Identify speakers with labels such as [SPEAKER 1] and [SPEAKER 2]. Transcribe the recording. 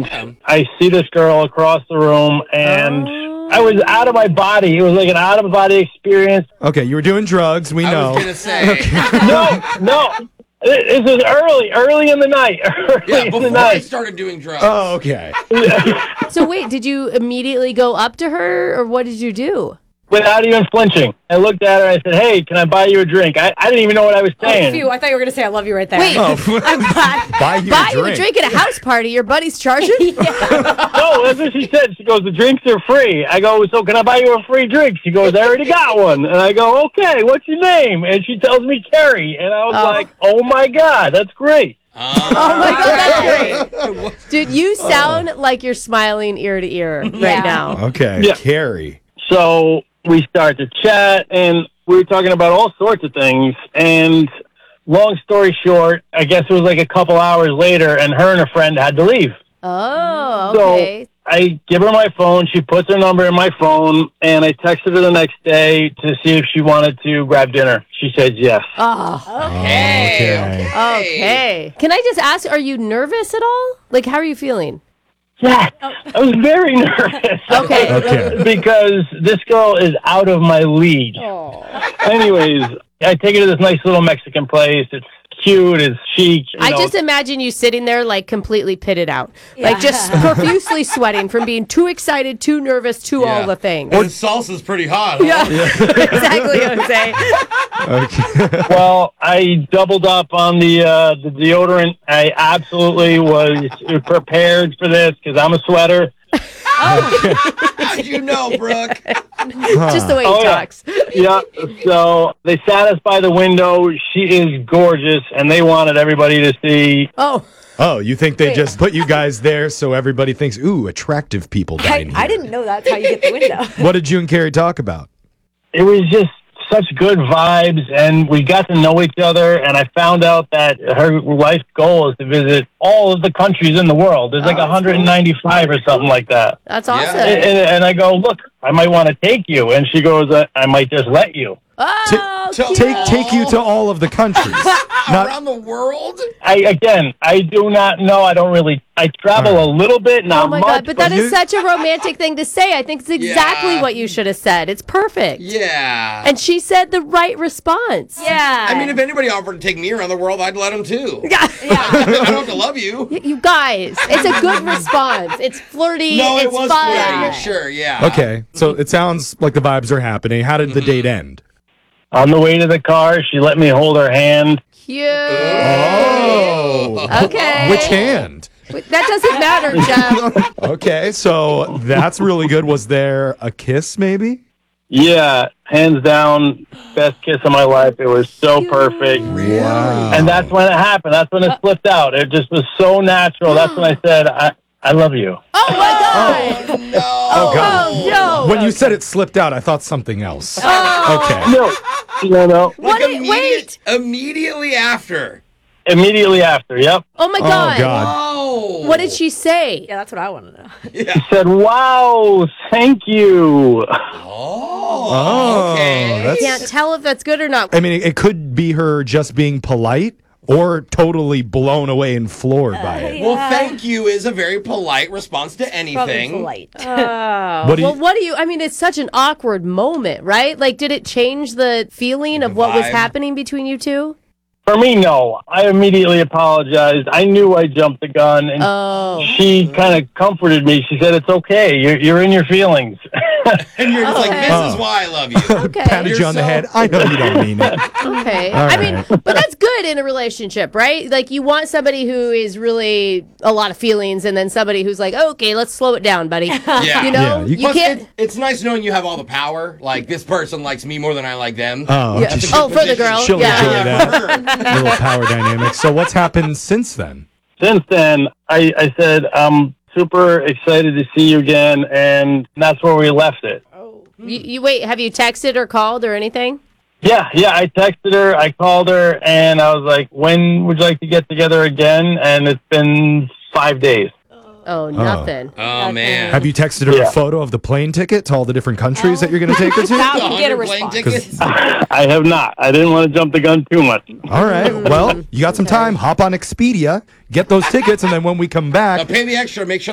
[SPEAKER 1] I see this girl across the room, and I was out of my body. It was like an out-of-body experience.
[SPEAKER 2] Okay, you were doing drugs. We know.
[SPEAKER 3] I was going to say.
[SPEAKER 1] No. This is early in the night.
[SPEAKER 3] Before I started doing drugs.
[SPEAKER 2] Oh, okay.
[SPEAKER 4] So wait, did you immediately go up to her, or what did you do?
[SPEAKER 1] Without even flinching. I looked at her and I said, hey, can I buy you a drink? I didn't even know what I was saying.
[SPEAKER 5] Oh, phew, I thought you were going to say I love you right there.
[SPEAKER 4] Wait,
[SPEAKER 5] I'm glad.
[SPEAKER 2] Buy you a drink
[SPEAKER 4] at a house party. Your buddy's charging?
[SPEAKER 1] No, that's what she said. She goes, the drinks are free. I go, so can I buy you a free drink? She goes, I already got one. And I go, okay, what's your name? And she tells me Carrie. And I was like, oh my God, that's great.
[SPEAKER 4] Oh my God, that's great. Dude, you sound like you're smiling ear to ear right now.
[SPEAKER 2] Okay,
[SPEAKER 1] Yeah.
[SPEAKER 2] Carrie.
[SPEAKER 1] So we start to chat, and we were talking about all sorts of things. And long story short, I guess it was like a couple hours later, and her and a friend had to leave.
[SPEAKER 4] Oh, okay.
[SPEAKER 1] So I give her my phone. She puts her number in my phone, and I texted her the next day to see if she wanted to grab dinner. She said yes.
[SPEAKER 4] Okay. Can I just ask, are you nervous at all? Like, how are you feeling?
[SPEAKER 1] Yeah, I was very nervous.
[SPEAKER 4] Okay.
[SPEAKER 1] Because this girl is out of my league. Anyways, I take her to this nice little Mexican place. It's cute, it's chic.
[SPEAKER 4] I just imagine you sitting there like completely pitted out. Like just profusely sweating from being too excited, too nervous, all the things.
[SPEAKER 3] And the salsa's pretty hot.
[SPEAKER 4] Yeah, exactly what I'm saying.
[SPEAKER 2] Okay.
[SPEAKER 1] Well, I doubled up on the deodorant. I absolutely was prepared for this because I'm a sweater.
[SPEAKER 3] How'd you know, Brooke?
[SPEAKER 4] Just the way he talks.
[SPEAKER 1] Yeah, so they sat us by the window. She is gorgeous, and they wanted everybody to see.
[SPEAKER 2] Oh, you think they just put you guys there so everybody thinks, ooh, attractive people down here.
[SPEAKER 5] I didn't know that's how you get the window.
[SPEAKER 2] What did you and Carrie talk about?
[SPEAKER 1] It was just such good vibes, and we got to know each other, and I found out that her life goal is to visit all of the countries in the world. There's like 195 or something like that.
[SPEAKER 4] That's awesome.
[SPEAKER 1] And I go, look, I might want to take you. And she goes, I might just let you.
[SPEAKER 2] Take you to all of the countries.
[SPEAKER 3] Around the world?
[SPEAKER 1] I do not know. I travel a little bit, not much.
[SPEAKER 4] Oh my God, but that is such a romantic thing to say. I think it's exactly what you should have said. It's perfect.
[SPEAKER 3] Yeah.
[SPEAKER 4] And she said the right response.
[SPEAKER 5] Yeah.
[SPEAKER 3] I mean, if anybody offered to take me around the world, I'd let them too. I don't have to love you.
[SPEAKER 4] You guys, it's a good response. It's flirty.
[SPEAKER 3] No, it
[SPEAKER 4] it's
[SPEAKER 3] was
[SPEAKER 4] fun.
[SPEAKER 3] flirty. Sure, yeah.
[SPEAKER 2] Okay, so it sounds like the vibes are happening. How did the date end?
[SPEAKER 1] On the way to the car, she let me hold her hand.
[SPEAKER 4] Cute.
[SPEAKER 2] Oh.
[SPEAKER 4] Okay.
[SPEAKER 2] Which hand?
[SPEAKER 4] That doesn't matter, Jeff.
[SPEAKER 2] Okay, so that's really good. Was there a kiss, maybe?
[SPEAKER 1] Yeah, hands down, best kiss of my life. It was so perfect.
[SPEAKER 2] Wow.
[SPEAKER 1] And that's when it happened. That's when it slipped out. It just was so natural. That's when I said, I love you.
[SPEAKER 4] Oh, my God.
[SPEAKER 3] No.
[SPEAKER 2] Oh, God.
[SPEAKER 4] Oh, no.
[SPEAKER 2] When you said it slipped out, I thought something else.
[SPEAKER 4] Oh.
[SPEAKER 2] Okay.
[SPEAKER 1] No.
[SPEAKER 4] Wait.
[SPEAKER 3] Immediately after.
[SPEAKER 1] Immediately after, yep.
[SPEAKER 4] Oh, my God.
[SPEAKER 2] Oh, God.
[SPEAKER 3] Oh.
[SPEAKER 4] What did she say?
[SPEAKER 5] Yeah, that's what I want to know.
[SPEAKER 1] She said, wow, thank you.
[SPEAKER 2] Oh,
[SPEAKER 3] okay.
[SPEAKER 4] I can't tell if that's good or not.
[SPEAKER 2] I mean, it could be her just being polite or totally blown away and floored by it.
[SPEAKER 3] Well, thank you is a very polite response to
[SPEAKER 5] Probably
[SPEAKER 3] anything.
[SPEAKER 5] polite.
[SPEAKER 4] I mean, it's such an awkward moment, right? Like, did it change the feeling of what was
[SPEAKER 3] vibe.
[SPEAKER 4] happening between you two?
[SPEAKER 1] For me, no. I immediately apologized. I knew I jumped the gun, and she kind of comforted me. She said, it's okay. You're in your feelings.
[SPEAKER 3] And you're just like, this is why I love you.
[SPEAKER 4] Okay.
[SPEAKER 2] Patted you on the head. I know you don't mean it.
[SPEAKER 4] Okay.
[SPEAKER 2] All
[SPEAKER 4] I mean,
[SPEAKER 2] right.
[SPEAKER 4] but that's good in a relationship, right? Like, you want somebody who is really a lot of feelings and then somebody who's like, okay, let's slow it down, buddy.
[SPEAKER 3] Yeah.
[SPEAKER 4] You know?
[SPEAKER 2] Yeah,
[SPEAKER 4] you
[SPEAKER 3] Plus,
[SPEAKER 4] can't.
[SPEAKER 3] it's nice knowing you have all the power. Like, this person likes me more than I like them.
[SPEAKER 2] Oh,
[SPEAKER 4] Yeah.
[SPEAKER 2] just
[SPEAKER 4] Oh, for the girl.
[SPEAKER 2] she'll
[SPEAKER 4] Yeah.
[SPEAKER 2] enjoy that. Little power dynamic. So what's happened since then?
[SPEAKER 1] Since then, I said, I'm super excited to see you again, and that's where we left it.
[SPEAKER 4] You wait, have you texted or called or anything?
[SPEAKER 1] Yeah, I texted her, I called her, and I was like, when would you like to get together again? And it's been 5 days.
[SPEAKER 4] Oh, nothing.
[SPEAKER 3] Oh, man.
[SPEAKER 2] Have you texted her a photo of the plane ticket to all the different countries that you're going to take her to?
[SPEAKER 5] Now you get a
[SPEAKER 3] 100 plane
[SPEAKER 5] response.
[SPEAKER 3] tickets?
[SPEAKER 1] I have not. I didn't want to jump the gun too much.
[SPEAKER 2] All right. Well, you got some time. Hop on Expedia, get those tickets, and then when we come back,
[SPEAKER 3] Pay the extra. Make sure